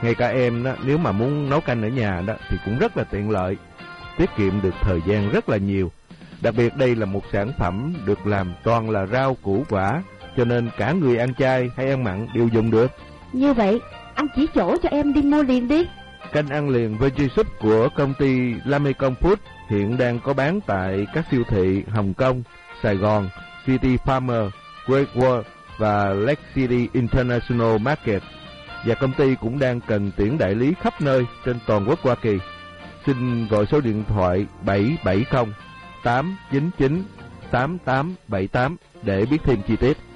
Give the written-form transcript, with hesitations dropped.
Ngay cả em đó, nếu mà muốn nấu canh ở nhà đó thì cũng rất là tiện lợi, tiết kiệm được thời gian rất là nhiều. Đặc biệt đây là một sản phẩm được làm toàn là rau củ quả, cho nên cả người ăn chay hay ăn mặn đều dùng được. Như vậy, anh chỉ chỗ cho em đi mua liền đi. Canh ăn liền Veggie Soup của công ty Lamecon Food hiện đang có bán tại các siêu thị Hồng Kông, Sài Gòn, City Farmer, Great Wall và Lake City International Market. Và công ty cũng đang cần tuyển đại lý khắp nơi trên toàn quốc Hoa Kỳ. Xin gọi số điện thoại 770 899 8878 để biết thêm chi tiết.